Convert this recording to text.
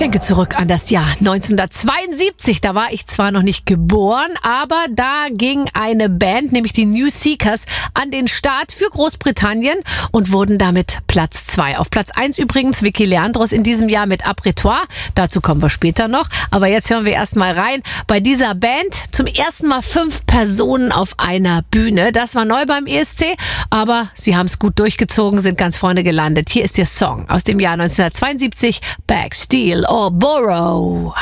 denke zurück an das Jahr 1972. Da war ich zwar noch nicht geboren, aber da ging eine Band, nämlich die New Seekers, an den Start für Großbritannien und wurden damit Platz 2. Auf Platz 1 übrigens Vicky Leandros in diesem Jahr mit Apretoire. Dazu kommen wir später noch. Aber jetzt hören wir erstmal rein. Bei dieser Band zum ersten Mal 5 Personen auf einer Bühne. Das war neu beim ESC, aber sie haben es gut durchgezogen, sind ganz vorne gelandet. Hier ist ihr Song aus dem Jahr 1972, Beg, Steal or Borrow.